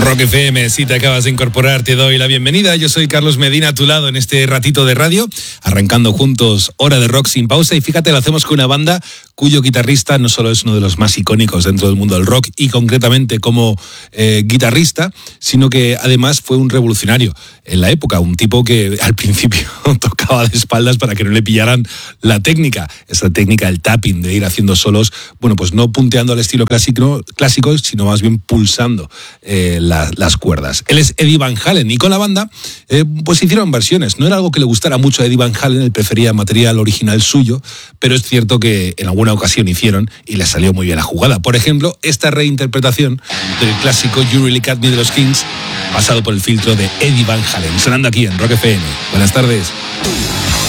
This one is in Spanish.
Rock FM, si te acabas de incorporar, te doy la bienvenida. Yo soy Carlos Medina, a tu lado en este ratito de radio, arrancando juntos Hora de Rock sin pausa. Y fíjate, lo hacemos con una banda cuyo guitarrista no solo es uno de los más icónicos dentro del mundo del rock y concretamente como guitarrista, sino que además fue un revolucionario en la época, un tipo que al principio tocaba de espaldas para que no le pillaran la técnica, esa técnica del tapping, de ir haciendo solos, bueno, pues no punteando al estilo clásico, sino más bien pulsando las cuerdas. Él es Eddie Van Halen y con la banda pues hicieron versiones. No era algo que le gustara mucho a Eddie Van Halen, él prefería material original suyo, pero es cierto que en alguna ocasión hicieron y les salió muy bien la jugada. Por ejemplo, esta reinterpretación del clásico You Really Got Me de los Kings, pasado por el filtro de Eddie Van Halen, sonando aquí en Rock FM. Buenas tardes.